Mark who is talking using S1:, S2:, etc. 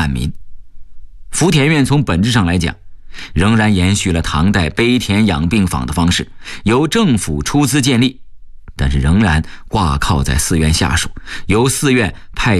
S1: 万民。福田院从本质上来讲，仍然延续了唐代碑田养病坊的方式，由政府出资建立，但是仍然挂靠在寺院下属，由寺院派